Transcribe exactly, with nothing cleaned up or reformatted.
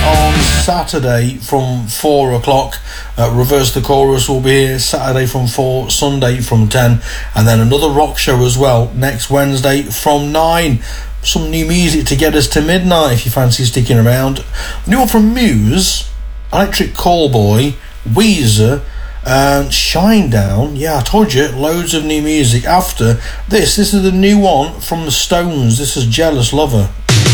on Saturday from four o'clock. Uh, Reverse the Chorus will be here Saturday from four, Sunday from ten, and then another rock show as well next Wednesday from nine. Some new music to get us to midnight if you fancy sticking around. New one from Muse, Electric Callboy, Weezer, and Shinedown. Yeah, I told you, loads of new music. After this, this is the new one from the Stones. This is Jealous Lover.